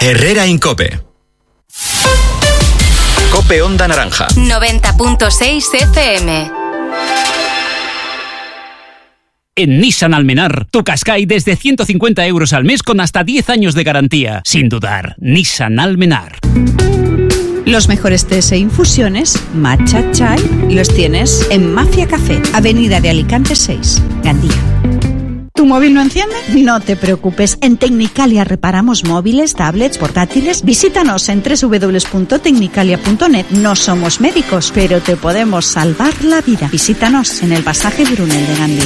Herrera Incope. Cope Onda Naranja. 90.6 FM. En Nissan Almenar, tu Qashqai desde 150 € al mes con hasta 10 años de garantía. Sin dudar, Nissan Almenar. Los mejores tés e infusiones, matcha, chai, los tienes en Mafia Café, Avenida de Alicante 6, Gandía. ¿Tu móvil no enciende? No te preocupes, en Tecnicalia reparamos móviles, tablets, portátiles. Visítanos en www.tecnicalia.net. No somos médicos, pero te podemos salvar la vida. Visítanos en el pasaje Brunel de Gandía.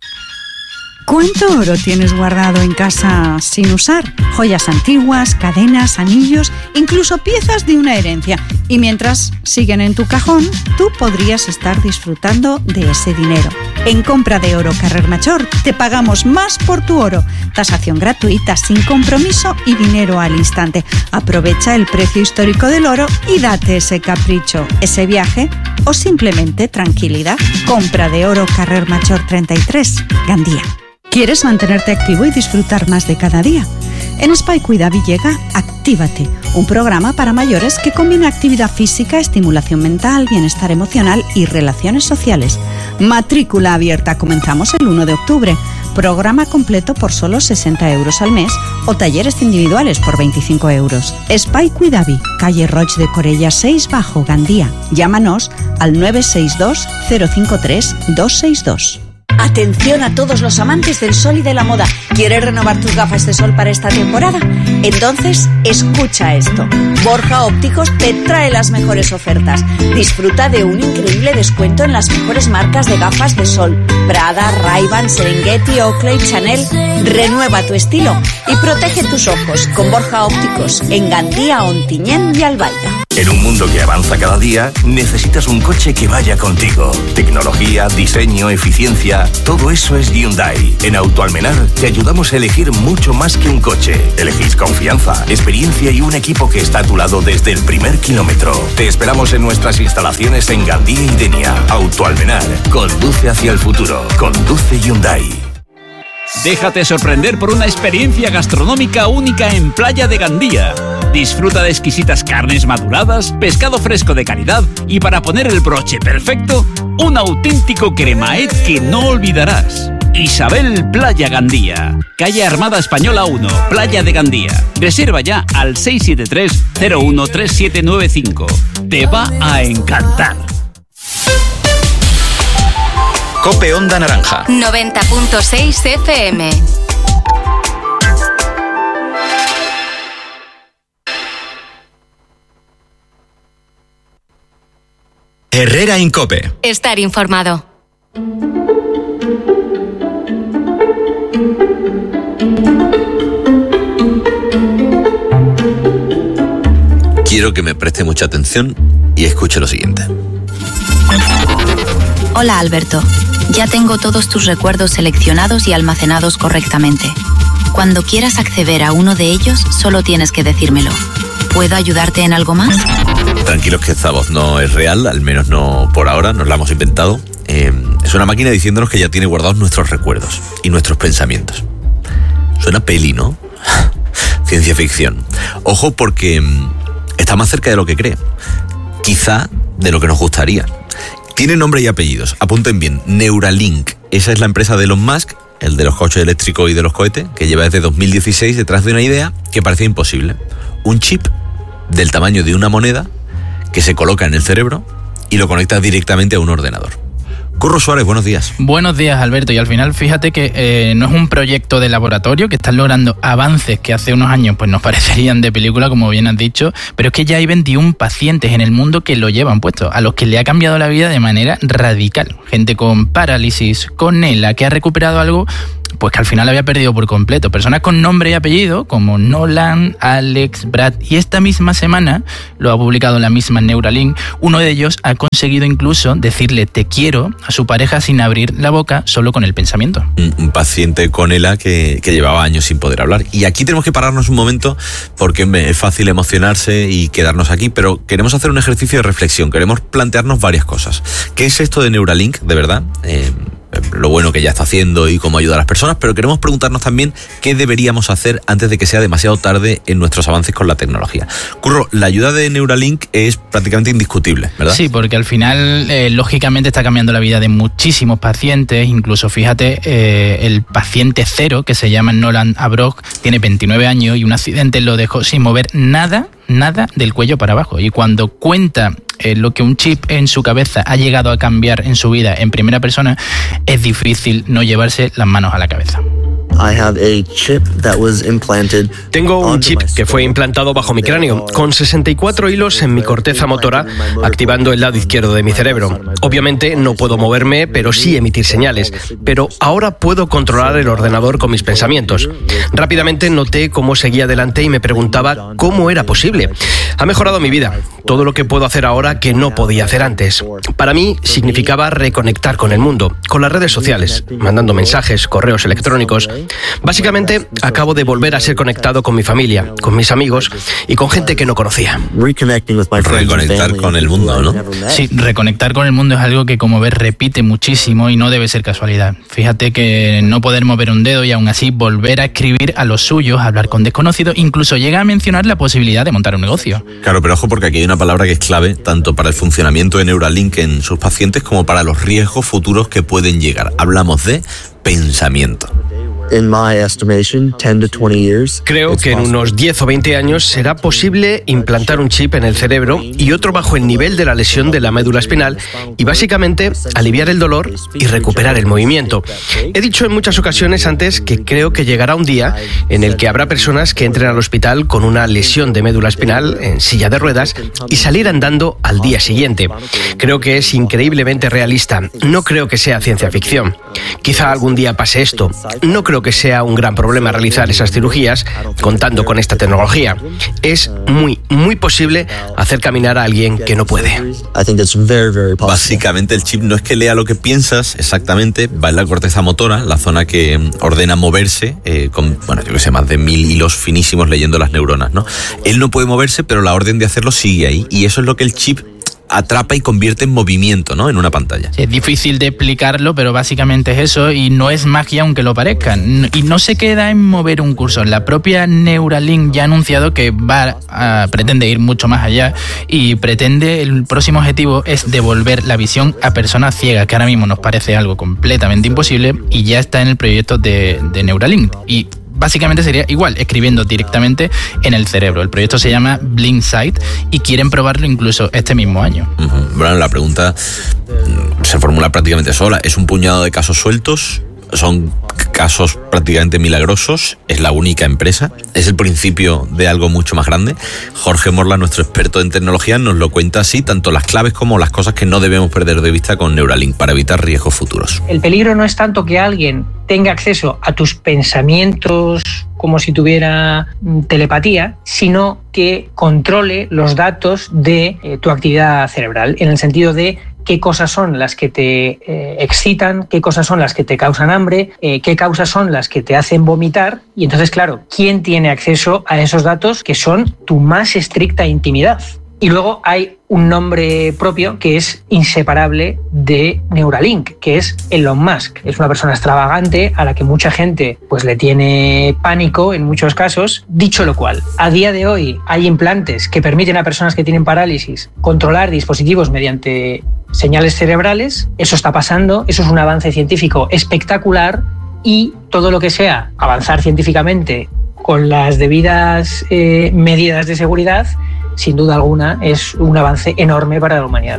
¿Cuánto oro tienes guardado en casa sin usar? Joyas antiguas, cadenas, anillos, incluso piezas de una herencia. Y mientras siguen en tu cajón, tú podrías estar disfrutando de ese dinero. En compra de oro Carrer Major te pagamos más por tu oro. Tasación gratuita, sin compromiso y dinero al instante. Aprovecha el precio histórico del oro y date ese capricho, ese viaje o simplemente tranquilidad. Compra de oro Carrer Major 33, Gandía. ¿Quieres mantenerte activo y disfrutar más de cada día? En Spy Cuidavi llega Actívate, un programa para mayores que combina actividad física, estimulación mental, bienestar emocional y relaciones sociales. Matrícula abierta, comenzamos el 1 de octubre. Programa completo por solo 60 € al mes o talleres individuales por 25 €. Spy Cuidavi, calle Roig de Corella 6 Bajo, Gandía. Llámanos al 962 053 262. Atención a todos los amantes del sol y de la moda. ¿Quieres renovar tus gafas de sol para esta temporada? Entonces, escucha esto. Borja Ópticos te trae las mejores ofertas. Disfruta de un increíble descuento en las mejores marcas de gafas de sol. Prada, Ray-Ban, Serengeti, Oakley, Chanel. Renueva tu estilo y protege tus ojos con Borja Ópticos en Gandía, Ontinyent y Albaida. En un mundo que avanza cada día, necesitas un coche que vaya contigo. Tecnología, diseño, eficiencia, todo eso es Hyundai. En Autoalmenar te ayudamos a elegir mucho más que un coche. Elegís confianza, experiencia y un equipo que está a tu lado desde el primer kilómetro. Te esperamos en nuestras instalaciones en Gandía y Denia. Autoalmenar, conduce hacia el futuro. Conduce Hyundai. Déjate sorprender por una experiencia gastronómica única en Playa de Gandía. Disfruta de exquisitas carnes maduradas, pescado fresco de calidad y, para poner el broche perfecto, un auténtico cremaet que no olvidarás. Isabel Playa Gandía, calle Armada Española 1, Playa de Gandía. Reserva ya al 673-013795. Te va a encantar. Cope Onda Naranja. 90.6 FM. Herrera Incope. Estar informado. Quiero que me preste mucha atención y escuche lo siguiente. Hola, Alberto. Ya tengo todos tus recuerdos seleccionados y almacenados correctamente. Cuando quieras acceder a uno de ellos, solo tienes que decírmelo. ¿Puedo ayudarte en algo más? Tranquilos que esta voz no es real, al menos no por ahora, nos la hemos inventado. Es una máquina diciéndonos que ya tiene guardados nuestros recuerdos y nuestros pensamientos. Suena peli, ¿no? Ciencia ficción. Ojo, porque está más cerca de lo que cree. Quizá de lo que nos gustaría. Tiene nombre y apellidos. Apunten bien. Neuralink. Esa es la empresa de Elon Musk, el de los coches eléctricos y de los cohetes, que lleva desde 2016 detrás de una idea que parecía imposible. Un chip del tamaño de una moneda que se coloca en el cerebro y lo conecta directamente a un ordenador. Curro Suárez, buenos días. Buenos días, Alberto. Y al final, fíjate que no es un proyecto de laboratorio, que están logrando avances que hace unos años pues nos parecerían de película, como bien has dicho, pero es que ya hay 21 pacientes en el mundo que lo llevan puesto, a los que le ha cambiado la vida de manera radical. Gente con parálisis, con ELA, que ha recuperado algo pues que al final había perdido por completo. Personas con nombre y apellido como Nolan, Alex, Brad, y esta misma semana, lo ha publicado la misma Neuralink, uno de ellos ha conseguido incluso decirle te quiero a su pareja sin abrir la boca, solo con el pensamiento. Un paciente con ELA que llevaba años sin poder hablar. Y aquí tenemos que pararnos un momento porque es fácil emocionarse y quedarnos aquí, pero queremos hacer un ejercicio de reflexión, queremos plantearnos varias cosas. ¿Qué es esto de Neuralink, de verdad? lo bueno que ya está haciendo y cómo ayuda a las personas, pero queremos preguntarnos también qué deberíamos hacer antes de que sea demasiado tarde en nuestros avances con la tecnología. Curro, la ayuda de Neuralink es prácticamente indiscutible, ¿verdad? Sí, porque al final, lógicamente, está cambiando la vida de muchísimos pacientes. Incluso, fíjate, el paciente cero, que se llama Nolan Abrog, tiene 29 años y un accidente lo dejó sin mover nada del cuello para abajo. Y cuando cuenta lo que un chip en su cabeza ha llegado a cambiar en su vida en primera persona, es difícil no llevarse las manos a la cabeza. Tengo un chip que fue implantado bajo mi cráneo, con 64 hilos en mi corteza motora, activando el lado izquierdo de mi cerebro. Obviamente no puedo moverme, pero sí emitir señales. Pero ahora puedo controlar el ordenador con mis pensamientos. Rápidamente noté cómo seguía adelante y me preguntaba cómo era posible. Ha mejorado mi vida. Todo lo que puedo hacer ahora que no podía hacer antes. Para mí significaba reconectar con el mundo, con las redes sociales, mandando mensajes, correos electrónicos. Básicamente, acabo de volver a ser conectado con mi familia, con mis amigos y con gente que no conocía. Reconectar con el mundo, ¿no? Sí, reconectar con el mundo es algo que, como ves, repite muchísimo y no debe ser casualidad. Fíjate que no poder mover un dedo y aún así volver a escribir a los suyos, hablar con desconocidos, incluso llega a mencionar la posibilidad de montar un negocio. Claro, pero ojo, porque aquí hay una palabra que es clave tanto para el funcionamiento de Neuralink en sus pacientes como para los riesgos futuros que pueden llegar. Hablamos de pensamiento. Creo que en unos 10 o 20 años será posible implantar un chip en el cerebro y otro bajo el nivel de la lesión de la médula espinal y básicamente aliviar el dolor y recuperar el movimiento. He dicho en muchas ocasiones antes que creo que llegará un día en el que habrá personas que entren al hospital con una lesión de médula espinal en silla de ruedas y salir andando al día siguiente. Creo que es increíblemente realista. No creo que sea ciencia ficción. Quizá algún día pase esto. No creo que sea un gran problema realizar esas cirugías contando con esta tecnología. Es muy posible hacer caminar a alguien que no puede. Básicamente el chip no es que lea lo que piensas exactamente, va en la corteza motora, la zona que ordena moverse, con, más de 1000 hilos finísimos leyendo las neuronas, ¿no? Él no puede moverse, pero la orden de hacerlo sigue ahí, y eso es lo que el chip atrapa y convierte en movimiento, ¿no? En una pantalla. Es difícil de explicarlo, pero básicamente es eso, y no es magia aunque lo parezca. Y no se queda en mover un cursor. La propia Neuralink ya ha anunciado que pretende ir mucho más allá y el próximo objetivo es devolver la visión a personas ciegas, que ahora mismo nos parece algo completamente imposible, y ya está en el proyecto de Neuralink. Y básicamente sería igual, escribiendo directamente en el cerebro. El proyecto se llama Blindsight y quieren probarlo incluso este mismo año. Bueno, la pregunta se formula prácticamente sola. ¿Es un puñado de casos sueltos? ¿Son casos prácticamente milagrosos? ¿Es la única empresa? ¿Es el principio de algo mucho más grande? Jorge Morla, nuestro experto en tecnología, nos lo cuenta así, tanto las claves como las cosas que no debemos perder de vista con Neuralink para evitar riesgos futuros. El peligro no es tanto que alguien tenga acceso a tus pensamientos como si tuviera telepatía, sino que controle los datos de tu actividad cerebral, en el sentido de qué cosas son las que te excitan, qué cosas son las que te causan hambre, qué causas son las que te hacen vomitar. Y entonces, claro, ¿quién tiene acceso a esos datos que son tu más estricta intimidad? Y luego hay un nombre propio que es inseparable de Neuralink, que es Elon Musk. Es una persona extravagante a la que mucha gente pues le tiene pánico en muchos casos. Dicho lo cual, a día de hoy hay implantes que permiten a personas que tienen parálisis controlar dispositivos mediante señales cerebrales. Eso está pasando, eso es un avance científico espectacular, y todo lo que sea avanzar científicamente con las debidas medidas de seguridad, sin duda alguna, es un avance enorme para la humanidad.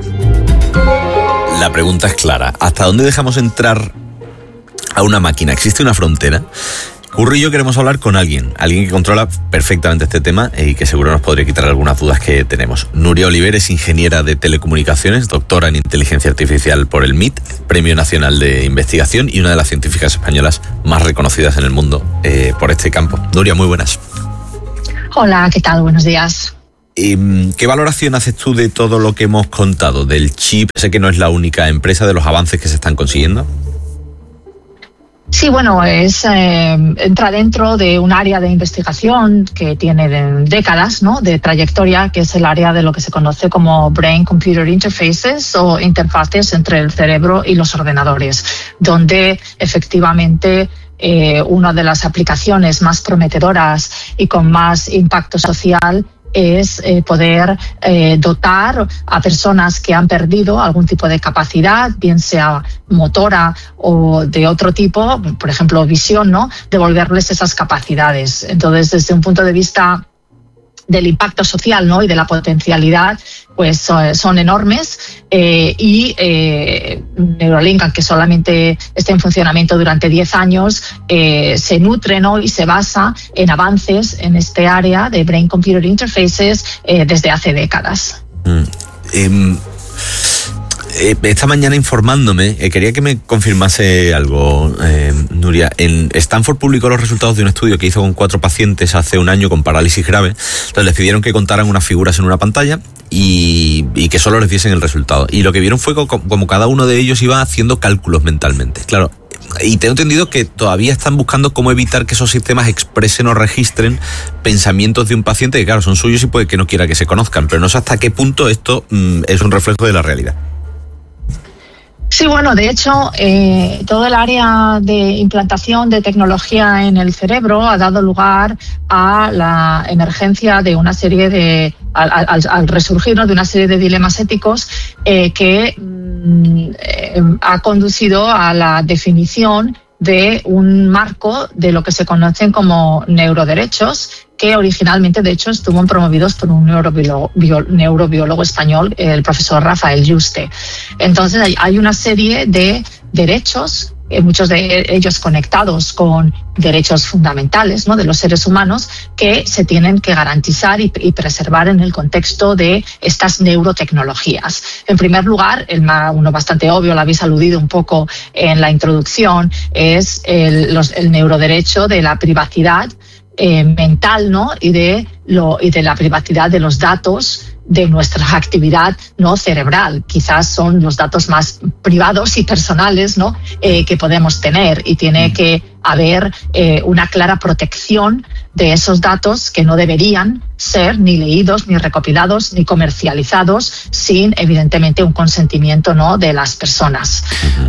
La pregunta es clara. ¿Hasta dónde dejamos entrar a una máquina? ¿Existe una frontera? Curro y yo queremos hablar con alguien que controla perfectamente este tema y que seguro nos podría quitar algunas dudas que tenemos. Nuria Oliver es ingeniera de telecomunicaciones, doctora en inteligencia artificial por el MIT, Premio Nacional de Investigación, y una de las científicas españolas más reconocidas en el mundo por este campo. Nuria, muy buenas. Hola, ¿qué tal? Buenos días. ¿Qué valoración haces tú de todo lo que hemos contado, del chip? Sé que no es la única empresa, de los avances que se están consiguiendo. Sí, bueno, entra dentro de un área de investigación que tiene décadas, ¿no?, de trayectoria, que es el área de lo que se conoce como Brain-Computer Interfaces o interfaces entre el cerebro y los ordenadores, donde efectivamente una de las aplicaciones más prometedoras y con más impacto social es poder dotar a personas que han perdido algún tipo de capacidad, bien sea motora o de otro tipo, por ejemplo visión, ¿no?, devolverles esas capacidades. Entonces, desde un punto de vista del impacto social, ¿no?, y de la potencialidad, pues son enormes, y Neuralink, aunque solamente esté en funcionamiento durante 10 años, se nutre, ¿no?, y se basa en avances en este área de Brain Computer Interfaces desde hace décadas. Esta mañana informándome, quería que me confirmase algo, Nuria. En Stanford publicó los resultados de un estudio que hizo con 4 pacientes hace un año con parálisis grave. Entonces les pidieron que contaran unas figuras en una pantalla y que solo les diesen el resultado. Y lo que vieron fue como cada uno de ellos iba haciendo cálculos mentalmente. Claro, y tengo entendido que todavía están buscando cómo evitar que esos sistemas expresen o registren pensamientos de un paciente que, claro, son suyos y puede que no quiera que se conozcan, pero no sé hasta qué punto esto es un reflejo de la realidad. Sí, bueno, de hecho, todo el área de implantación de tecnología en el cerebro ha dado lugar a la emergencia de una serie al resurgir, ¿no?, de una serie de dilemas éticos que ha conducido a la definición de un marco de lo que se conocen como neuroderechos, que originalmente, de hecho, estuvieron promovidos por un neurobiólogo español, el profesor Rafael Yuste. Entonces, hay una serie de derechos, muchos de ellos conectados con derechos fundamentales, ¿no?, de los seres humanos, que se tienen que garantizar y preservar en el contexto de estas neurotecnologías. En primer lugar, uno bastante obvio, lo habéis aludido un poco en la introducción, es el neuroderecho de la privacidad mental, ¿no?, y de la privacidad de los datos de nuestra actividad, ¿no?, cerebral. Quizás son los datos más privados y personales, ¿no?, que podemos tener, y tiene que haber una clara protección de esos datos que no deberían ser ni leídos, ni recopilados, ni comercializados sin, evidentemente, un consentimiento, ¿no?, de las personas.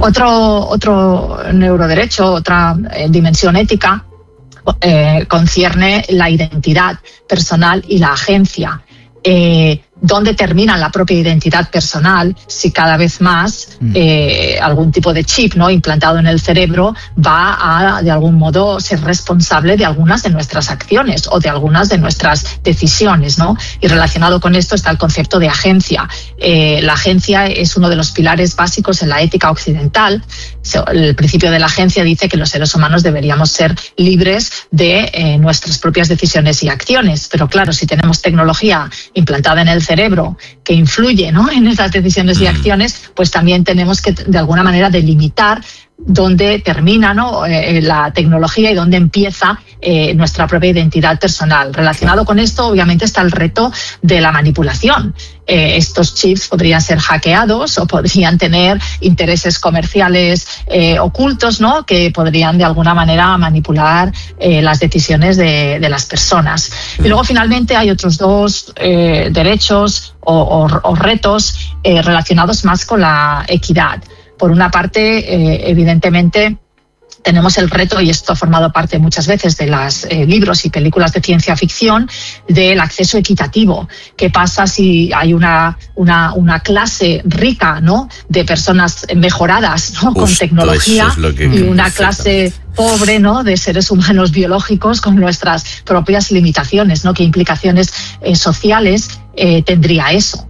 Otro neuroderecho, otra dimensión ética, concierne la identidad personal y la agencia. ¿Dónde termina la propia identidad personal si cada vez más algún tipo de chip, ¿no?, implantado en el cerebro va a, de algún modo, ser responsable de algunas de nuestras acciones o de algunas de nuestras decisiones, ¿no? Y relacionado con esto está el concepto de agencia. La agencia es uno de los pilares básicos en la ética occidental. El principio de la agencia dice que los seres humanos deberíamos ser libres de nuestras propias decisiones y acciones. Pero claro, si tenemos tecnología implantada en el cerebro que influye, ¿no?, en esas decisiones y acciones, pues también tenemos que, de alguna manera, delimitar dónde termina, ¿no?, la tecnología y dónde empieza nuestra propia identidad personal. Relacionado con esto, obviamente, está el reto de la manipulación. Estos chips podrían ser hackeados o podrían tener intereses comerciales ocultos, ¿no?, que podrían de alguna manera manipular las decisiones de las personas. Y luego, finalmente, hay otros 2 derechos o retos relacionados más con la equidad. Por una parte, evidentemente, tenemos el reto, y esto ha formado parte muchas veces de los libros y películas de ciencia ficción, del acceso equitativo. ¿Qué pasa si hay una clase rica, ¿no?, de personas mejoradas, ¿no?, con tecnología, y una clase pobre, ¿no?, de seres humanos biológicos con nuestras propias limitaciones, ¿no? ¿Qué implicaciones sociales tendría eso?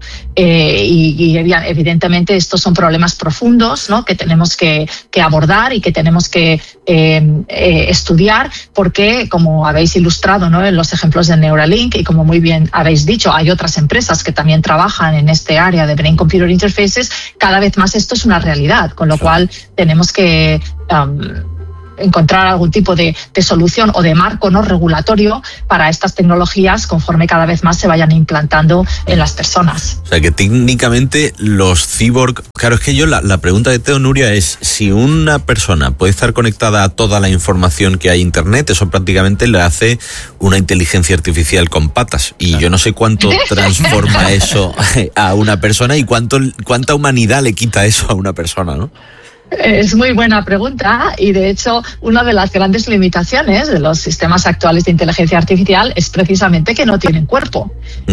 Y evidentemente estos son problemas profundos, ¿no?, que tenemos que abordar y que tenemos que estudiar, porque, como habéis ilustrado, ¿no?, en los ejemplos de Neuralink, y como muy bien habéis dicho, hay otras empresas que también trabajan en este área de Brain Computer Interfaces. Cada vez más esto es una realidad, con lo cual tenemos que encontrar algún tipo de solución o de marco no regulatorio para estas tecnologías conforme cada vez más se vayan implantando en las personas. O sea que técnicamente los cyborg... Claro, es que yo la pregunta que tengo, Nuria, es si una persona puede estar conectada a toda la información que hay en Internet, eso prácticamente le hace una inteligencia artificial con patas. Y yo no sé cuánto transforma eso a una persona y cuánta humanidad le quita eso a una persona, ¿no? Es muy buena pregunta y de hecho una de las grandes limitaciones de los sistemas actuales de inteligencia artificial es precisamente que no tienen cuerpo.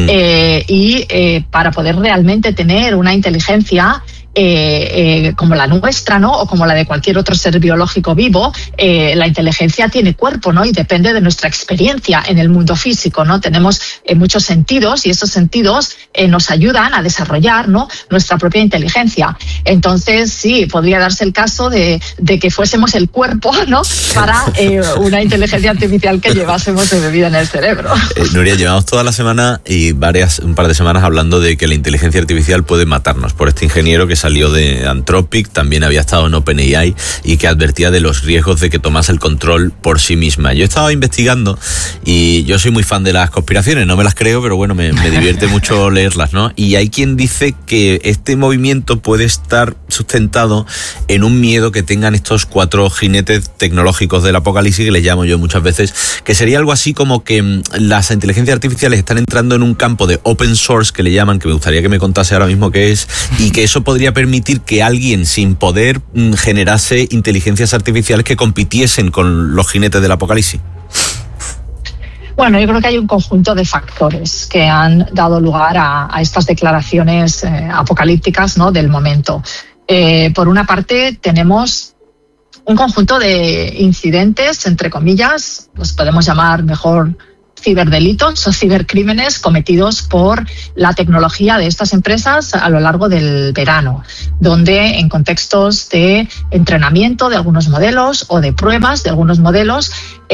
Para poder realmente tener una inteligencia como la nuestra, ¿no? O como la de cualquier otro ser biológico vivo, la inteligencia tiene cuerpo, ¿no? Y depende de nuestra experiencia en el mundo físico, ¿no? Tenemos muchos sentidos y esos sentidos nos ayudan a desarrollar, ¿no?, nuestra propia inteligencia. Entonces, sí, podría darse el caso de que fuésemos el cuerpo, ¿no?, para una inteligencia artificial que llevásemos embebida en el cerebro. Nuria, llevamos toda la semana y un par de semanas hablando de que la inteligencia artificial puede matarnos por este ingeniero que salió de Anthropic, también había estado en OpenAI y que advertía de los riesgos de que tomase el control por sí misma. Yo estaba investigando y yo soy muy fan de las conspiraciones, no me las creo, pero bueno, me divierte mucho leerlas, ¿no? Y hay quien dice que este movimiento puede estar sustentado en un miedo que tengan estos 4 jinetes tecnológicos del apocalipsis, que les llamo yo muchas veces, que sería algo así como que las inteligencias artificiales están entrando en un campo de open source, que le llaman, que me gustaría que me contase ahora mismo qué es, y que eso podría permitir que alguien sin poder generase inteligencias artificiales que compitiesen con los jinetes del apocalipsis. Bueno, yo creo que hay un conjunto de factores que han dado lugar a estas declaraciones apocalípticas, ¿no?, del momento. Por una parte, tenemos un conjunto de incidentes, entre comillas, los podemos llamar mejor ciberdelitos o cibercrímenes cometidos por la tecnología de estas empresas a lo largo del verano, donde en contextos de entrenamiento de algunos modelos o de pruebas de algunos modelos,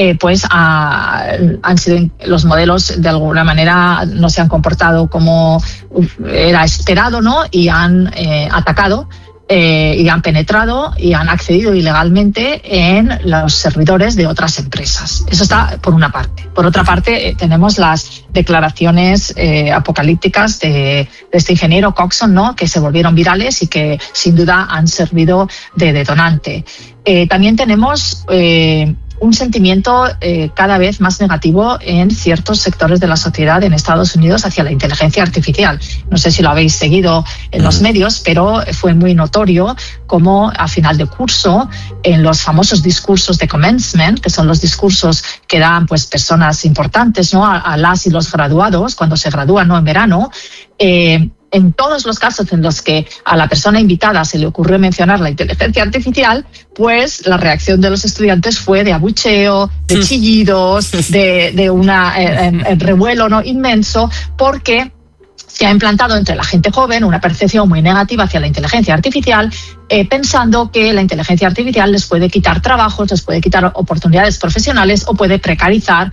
han sido los modelos de alguna manera no se han comportado como era esperado, ¿no?, y han atacado y han penetrado y han accedido ilegalmente en los servidores de otras empresas. Eso está por una parte. Por otra parte, tenemos las declaraciones apocalípticas de este ingeniero Coxon, ¿no?, que se volvieron virales y que sin duda han servido de detonante. También tenemos un sentimiento cada vez más negativo en ciertos sectores de la sociedad en Estados Unidos hacia la inteligencia artificial. No sé si lo habéis seguido en los medios, pero fue muy notorio cómo a final de curso, en los famosos discursos de commencement, que son los discursos que dan pues personas importantes, ¿no?, a las y los graduados cuando se gradúan, ¿no?, en verano, en todos los casos en los que a la persona invitada se le ocurrió mencionar la inteligencia artificial, pues la reacción de los estudiantes fue de abucheo, de chillidos, de una revuelo, ¿no?, inmenso, porque se ha implantado entre la gente joven una percepción muy negativa hacia la inteligencia artificial, pensando que la inteligencia artificial les puede quitar trabajos, les puede quitar oportunidades profesionales o puede precarizar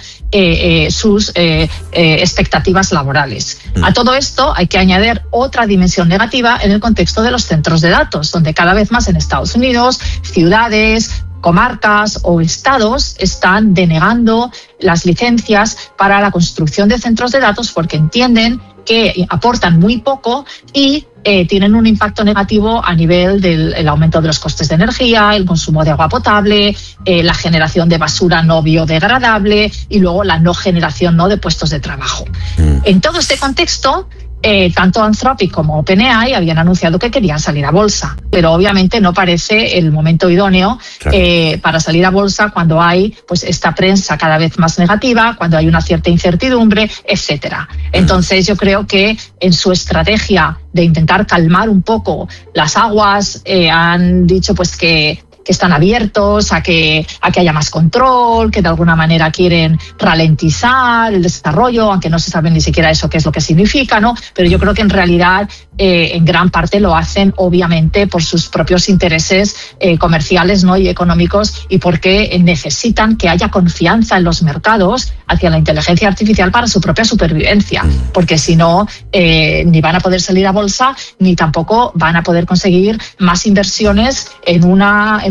sus expectativas laborales. A todo esto hay que añadir otra dimensión negativa en el contexto de los centros de datos, donde cada vez más en Estados Unidos, ciudades, comarcas o estados están denegando las licencias para la construcción de centros de datos porque entienden que aportan muy poco y tienen un impacto negativo a nivel del aumento de los costes de energía, el consumo de agua potable, la generación de basura no biodegradable y luego la no generación, ¿no?, de puestos de trabajo. En todo este contexto, tanto Anthropic como OpenAI habían anunciado que querían salir a bolsa, pero obviamente no parece el momento idóneo para salir a bolsa cuando hay pues esta prensa cada vez más negativa, cuando hay una cierta incertidumbre, etcétera. Entonces yo creo que en su estrategia de intentar calmar un poco las aguas, han dicho pues que están abiertos a que haya más control, que de alguna manera quieren ralentizar el desarrollo, aunque no se sabe ni siquiera eso qué es lo que significa, ¿no? Pero yo creo que en realidad en gran parte lo hacen obviamente por sus propios intereses comerciales, ¿no?, y económicos, y porque necesitan que haya confianza en los mercados hacia la inteligencia artificial para su propia supervivencia, porque si no ni van a poder salir a bolsa ni tampoco van a poder conseguir más inversiones en un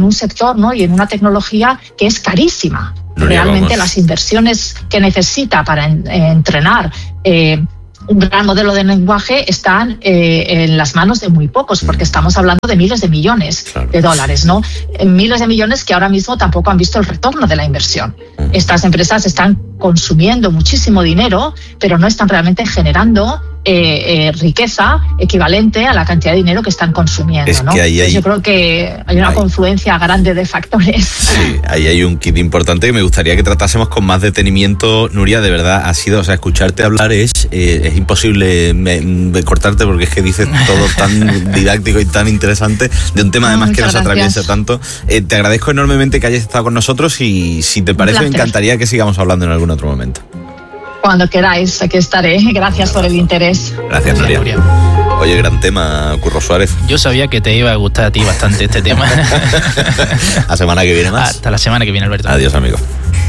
un sector, ¿no?, y en una tecnología que es carísima. Realmente las inversiones que necesita para entrenar un gran modelo de lenguaje están en las manos de muy pocos, porque estamos hablando de miles de millones de dólares, ¿no? Miles de millones que ahora mismo tampoco han visto el retorno de la inversión. Estas empresas están consumiendo muchísimo dinero, pero no están realmente generando riqueza equivalente a la cantidad de dinero que están consumiendo, ¿no? Entonces yo creo que hay una confluencia grande de factores. Sí, ahí hay un kit importante que me gustaría que tratásemos con más detenimiento. Nuria, de verdad, escucharte hablar es imposible cortarte, porque es que dices todo tan didáctico y tan interesante de un tema además que nos atraviesa tanto. Te agradezco enormemente que hayas estado con nosotros y si te parece me encantaría que sigamos hablando en algún otro momento. Cuando queráis, aquí estaré. Gracias por el interés. Gracias, Nuria. Oye, gran tema, Curro Suárez. Yo sabía que te iba a gustar a ti bastante este tema. La semana que viene más. Hasta la semana que viene, Alberto. Adiós, amigo.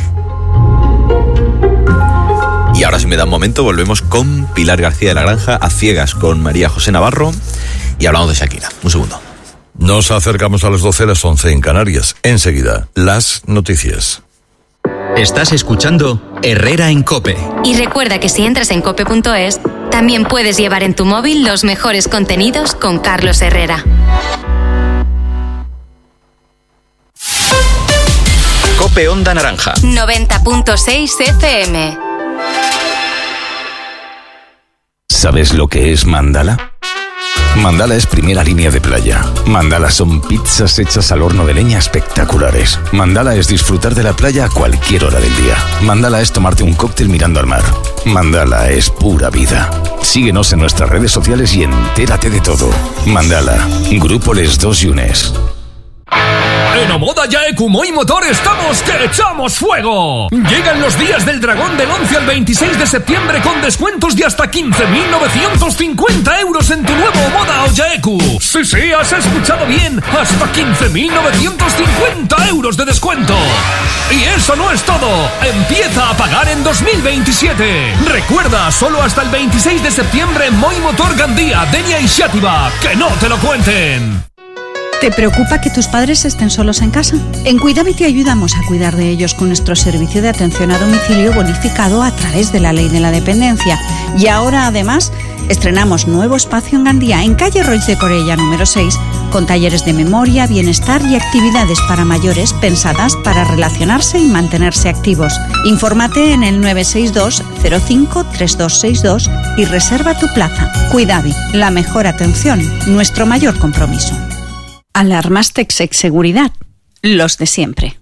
Y ahora, si me da un momento, volvemos con Pilar García de la Granja, a ciegas con María José Navarro, y hablamos de Shakira. Un segundo. Nos acercamos a las 12, las 11 en Canarias. Enseguida, las noticias. Estás escuchando Herrera en COPE. Y recuerda que si entras en cope.es, también puedes llevar en tu móvil los mejores contenidos con Carlos Herrera. COPE Onda Naranja. 90.6 FM. ¿Sabes lo que es Mandala? Mandala es primera línea de playa. Mandala son pizzas hechas al horno de leña espectaculares. Mandala es disfrutar de la playa a cualquier hora del día. Mandala es tomarte un cóctel mirando al mar. Mandala es pura vida. Síguenos en nuestras redes sociales y entérate de todo. Mandala, Grupo Les Dos Yunes. En Omoda Yaeku Moi Motor estamos que echamos fuego. Llegan los días del dragón del 11 al 26 de septiembre con descuentos de hasta 15.950 euros en tu nuevo Omoda o Yaeku. Sí, has escuchado bien, hasta 15.950 euros de descuento. Y eso no es todo, empieza a pagar en 2027. Recuerda, solo hasta el 26 de septiembre en Moi Motor Gandía, Denia y Xàtiva. Que no te lo cuenten. ¿Te preocupa que tus padres estén solos en casa? En Cuidame te ayudamos a cuidar de ellos con nuestro servicio de atención a domicilio bonificado a través de la Ley de la Dependencia. Y ahora, además, estrenamos nuevo espacio en Gandía, en calle Roig de Corella, número 6, con talleres de memoria, bienestar y actividades para mayores pensadas para relacionarse y mantenerse activos. Infórmate en el 962 05 3262 y reserva tu plaza. Cuidame, la mejor atención, nuestro mayor compromiso. Alarmas Texec Seguridad, los de siempre.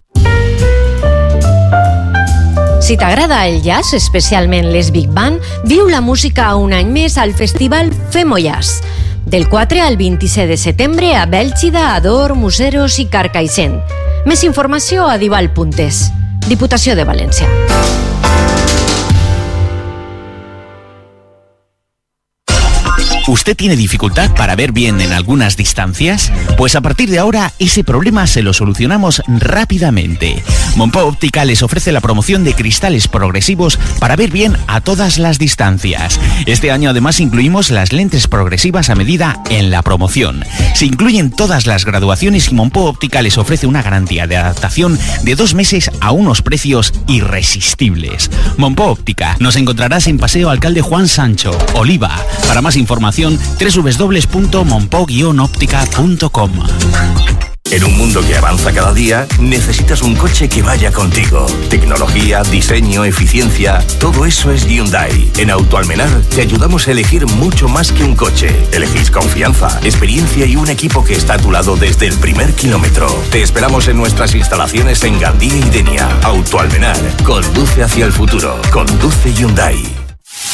Si t'agrada el jazz, especialment les big band, viu la música un any més al festival Femo Jazz. Del 4 al 27 de setembre a Bèlgida, Ador, Museros i Carcaixent. Més informació a dival.es. Diputació de València. ¿Usted tiene dificultad para ver bien en algunas distancias? Pues a partir de ahora ese problema se lo solucionamos rápidamente. Montpou Óptica les ofrece la promoción de cristales progresivos para ver bien a todas las distancias. Este año además incluimos las lentes progresivas a medida en la promoción. Se incluyen todas las graduaciones y Montpou Óptica les ofrece una garantía de adaptación de 2 meses a unos precios irresistibles. Montpou Óptica, nos encontrarás en Paseo Alcalde Juan Sancho, Oliva. Para más información, www.montpou-óptica.com. En un mundo que avanza cada día, necesitas un coche que vaya contigo. Tecnología, diseño, eficiencia, todo eso es Hyundai. En Autoalmenar te ayudamos a elegir mucho más que un coche. Elegís confianza, experiencia y un equipo que está a tu lado desde el primer kilómetro. Te esperamos en nuestras instalaciones en Gandía y Denia. Autoalmenar, conduce hacia el futuro. Conduce Hyundai.